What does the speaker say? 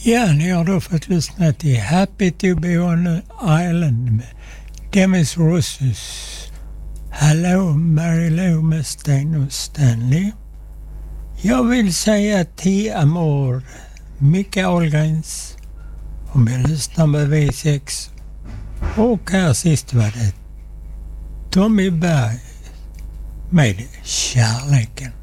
Ja, ni har då fått lyssna till Happy to be on an island med Demis Roussos. Hallå, Mary Lou med Stein och Stanley. Jag vill säga till Amor, Micke Ahlgrens, om jag lyssnar med V6. Och här sist var det Tommy Berg med Kärleken.